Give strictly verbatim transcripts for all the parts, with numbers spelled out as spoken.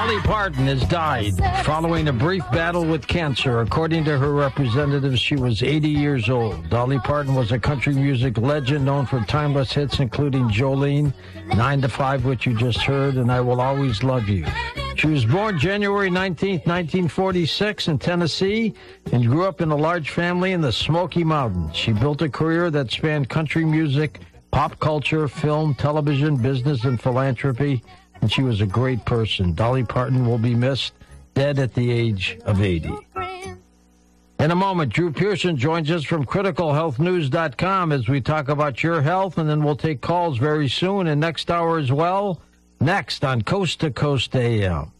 Dolly Parton has died following a brief battle with cancer. According to her representatives, she was eighty years old. Dolly Parton was a country music legend known for timeless hits including Jolene, nine to five, which you just heard, and I Will Always Love You. She was born January nineteenth, nineteen forty-six in Tennessee and grew up in a large family in the Smoky Mountains. She built a career that spanned country music, pop culture, film, television, business, and philanthropy. And she was a great person. Dolly Parton will be missed, dead at the age of eighty. In a moment, Drew Pearson joins us from critical health news dot com as we talk about your health, and then we'll take calls very soon and next hour as well. Next on Coast to Coast A M.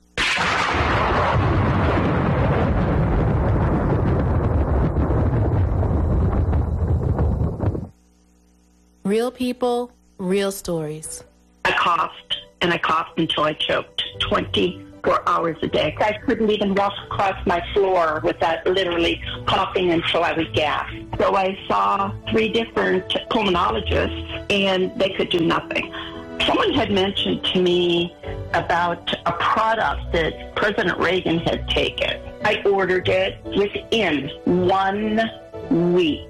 Real people, real stories. I coughed, and I coughed until I choked twenty-four hours a day. I couldn't even walk across my floor without literally coughing until I would gasp. So I saw three different pulmonologists, and they could do nothing. Someone had mentioned to me about a product that President Reagan had taken. I ordered it within one week.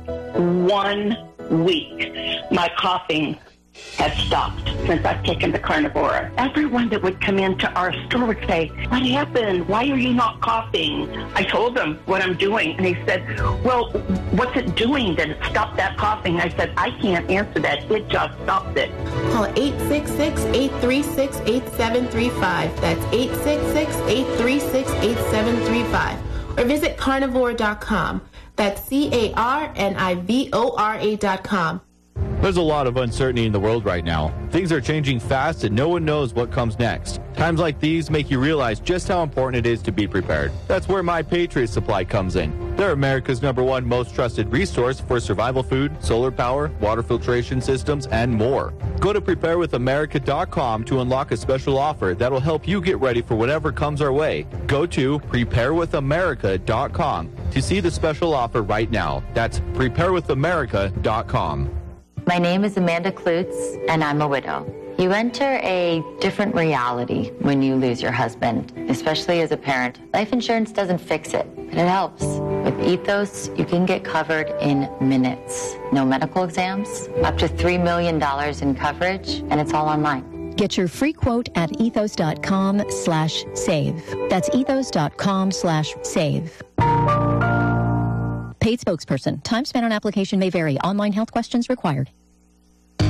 One week. My coughing has stopped since I've taken the Carnivora. Everyone that would come into our store would say, "What happened? Why are you not coughing?" I told them what I'm doing, and he said, "Well, what's it doing that it stopped that coughing?" I said, "I can't answer that. It just stopped it." Call eight six six, eight three six, eight seven three five. That's eight six six, eight three six, eight seven three five. Or visit carnivore dot com. That's C A R N I V O R A dot com. There's a lot of uncertainty in the world right now. Things are changing fast and no one knows what comes next. Times like these make you realize just how important it is to be prepared. That's where My Patriot Supply comes in. They're America's number one most trusted resource for survival food, solar power, water filtration systems, and more. Go to prepare with america dot com to unlock a special offer that'll help you get ready for whatever comes our way. Go to prepare with america dot com to see the special offer right now. That's prepare with america dot com. My name is Amanda Klutz, and I'm a widow. You enter a different reality when you lose your husband, especially as a parent. Life insurance doesn't fix it, but it helps. With Ethos, you can get covered in minutes. No medical exams, up to three million dollars in coverage, and it's all online. Get your free quote at ethos dot com slash save. That's ethos dot com slash save. Paid spokesperson. Time spent on application may vary. Online health questions required.